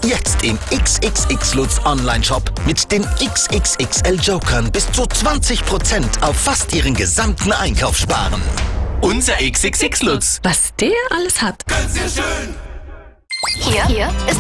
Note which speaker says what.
Speaker 1: Jetzt im XXX Lutz Online-Shop mit den XXXL-Jokern bis zu 20% auf fast Ihren gesamten Einkauf sparen. Unser XXX Lutz.
Speaker 2: Was der alles hat.
Speaker 3: Hier ist